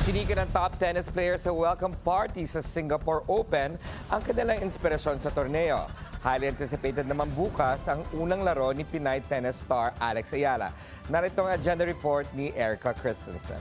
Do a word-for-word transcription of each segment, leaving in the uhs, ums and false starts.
Chinika ng top tennis player sa welcome party sa Singapore Open ang kanilang inspirasyon sa torneo. Highly anticipated naman bukas ang unang laro ni Pinay tennis star Alex Ayala. Narito ang agenda report ni Erica Christensen.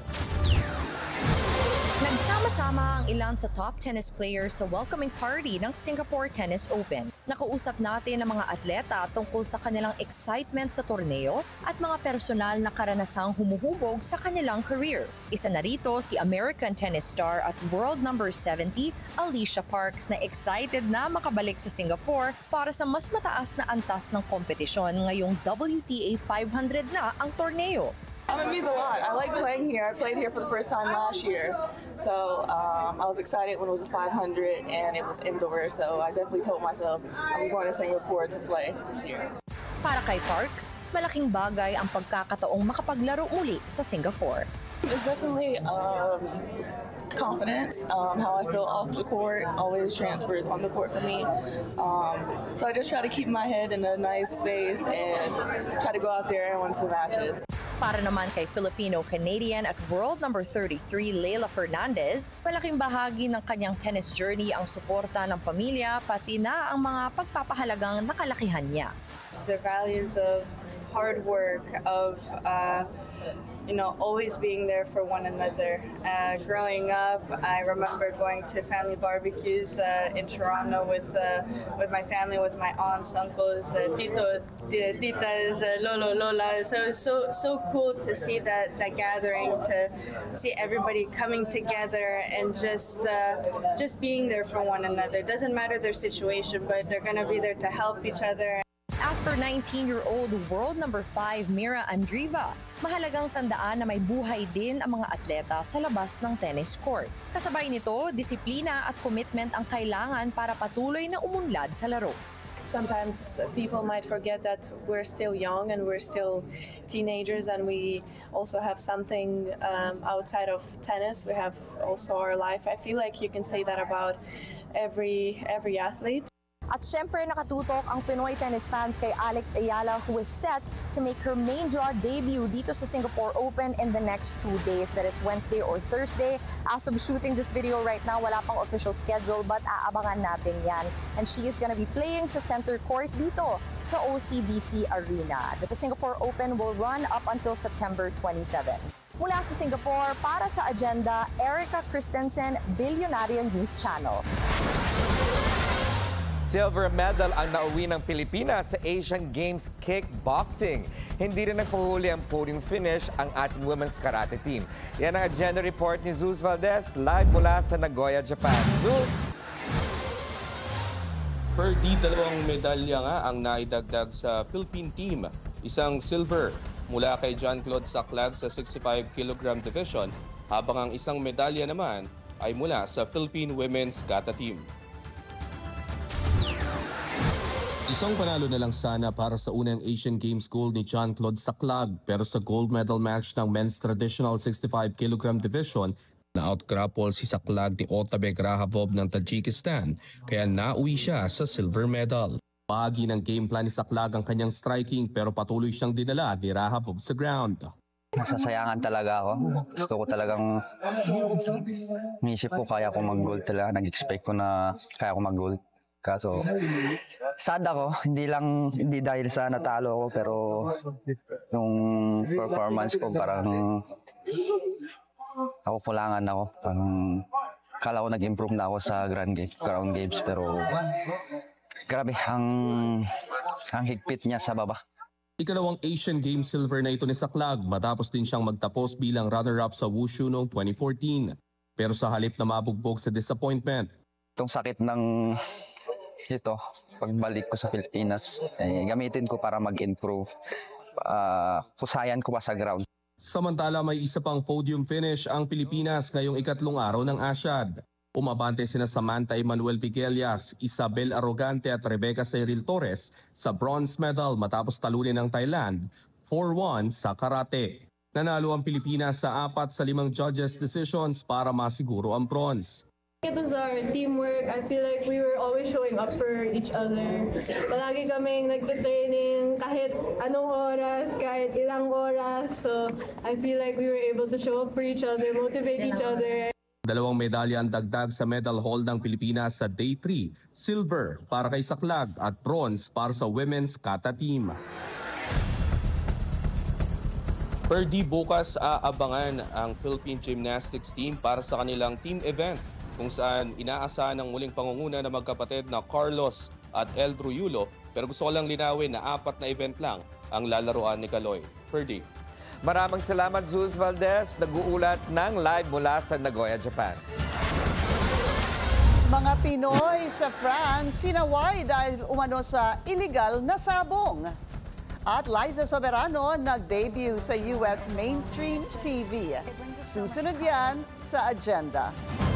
Nagsama-sama ang ilan sa top tennis players sa welcoming party ng Singapore Tennis Open. Nakausap natin ang mga atleta tungkol sa kanilang excitement sa torneo at mga personal na karanasang humuhubog sa kanilang career. Isa na rito si American tennis star at world number seventy, Alicia Parks, na excited na makabalik sa Singapore para sa mas mataas na antas ng kompetisyon ngayong W T A five hundred na ang torneo. Um, it means a lot. I like playing here. I played here for the first time last year. So um, I was excited when it was a five hundred and it was indoor. So I definitely told myself I was going to Singapore to play this year. Para kay Parks, malaking bagay ang pagkakataong makapaglaro muli sa Singapore. It's definitely um, confidence. Um, how I feel off the court always transfers on the court for me. Um, so I just try to keep my head in a nice space and try to go out there and win some matches. Para naman kay Filipino-Canadian at world number thirty-three Leila Fernandez, malaking bahagi ng kanyang tennis journey ang suporta ng pamilya pati na ang mga pagpapahalagang nakalakihan niya. The values of hard work, of uh, you know, always being there for one another. Uh, growing up, I remember going to family barbecues uh, in Toronto with uh, with my family, with my aunts, uncles, uh, tito, titas, uh, lolo, lola. So so so cool to see that that gathering, to see everybody coming together and just uh, just being there for one another. It doesn't matter their situation, but they're gonna be there to help each other. As for nineteen-year-old world number five Mira Andreeva, mahalagang tandaan na may buhay din ang mga atleta sa labas ng tennis court. Kasabay nito, disiplina at commitment ang kailangan para patuloy na umunlad sa laro. Sometimes people might forget that we're still young and we're still teenagers and we also have something um, outside of tennis. We have also our life. I feel like you can say that about every every athlete. At syempre nakatutok ang Pinoy tennis fans kay Alex Ayala, who is set to make her main draw debut dito sa Singapore Open in the next two days. That is Wednesday or Thursday. As of shooting this video right now, wala pang official schedule but aabangan natin yan. And she is gonna be playing sa center court dito sa O C B C Arena. The Singapore Open will run up until September twenty-seventh. Mula sa Singapore, para sa agenda, Erica Christensen, Billionaire News Channel. Silver medal ang nauwi ng Pilipinas sa Asian Games Kickboxing. Hindi rin nagpahuli ang podium finish ang ating women's karate team. Yan ang agenda report ni Zeus Valdez, live mula sa Nagoya, Japan. Zeus! Per di dalawang medalya nga ang naidagdag sa Philippine team. Isang silver mula kay John Claude Saclag sa sixty-five kilogram division, habang ang isang medalya naman ay mula sa Philippine Women's Kata team. Isang panalo na lang sana para sa unang Asian Games gold ni John Claude Saclag, pero sa gold medal match ng men's traditional sixty-five kilogram division, na-outgrapple si Saclag ni Otabek Rahabov ng Tajikistan, kaya nauwi siya sa silver medal. Bahagi ng game plan ni Saclag ang kanyang striking, pero patuloy siyang dinala ni Rahabov sa ground. Nasasayangan talaga ako. Gusto ko talagang niisip ko kaya ko mag-gold talaga. Nag-expect ko na kaya ko mag-gold. Kaso sad ako, hindi lang hindi dahil sa natalo ako, pero yung performance ko parang ako kulangan ako. Parang kala ko nag-improve na ako sa Grand Game, Crown Games, pero grabe ang ang higpit niya sa baba. Ikalawang Asian Games silver na ito ni Saclag matapos din siyang magtapos bilang runner-up sa Wushu noong twenty fourteen. Pero sa halip na mabugbog sa disappointment, itong sakit ng ito, pagbalik ko sa Pilipinas, eh, gamitin ko para mag-improve. Uh, kusayan ko pa sa ground. Samantala, may isa pang podium finish ang Pilipinas ngayong ikatlong araw ng Asiad. Umabante sina Samantha Emmanuel Viguelias, Isabel Arrogante at Rebecca Cyril Torres sa bronze medal matapos talunin ng Thailand four one sa karate. Nanalo ang Pilipinas sa apat sa limang judges' decisions para masiguro ang bronze. It was our teamwork. I feel like we were always showing up for each other. Palagi kaming nagte-training kahit anong oras, kahit ilang oras. So I feel like we were able to show up for each other, motivate each other. Dalawang medalya ang dagdag sa medal haul ng Pilipinas sa Day three, silver para kay Saklag at bronze para sa women's kata team. Per di bukas aabangan ang Philippine Gymnastics team para sa kanilang team event kung saan inaasahan ang muling pangunguna ng magkapatid na Carlos at El Trujillo, pero gusto ko lang linawin na apat na event lang ang lalaruan ni Kaloy. Ferdy. Maraming salamat, Zeus Valdez, nag-uulat ng live mula sa Nagoya, Japan. Mga Pinoy sa France sinaway dahil umano sa illegal na sabong. At Liza Soberano nag-debut sa U S mainstream T V. Susunod yan sa agenda.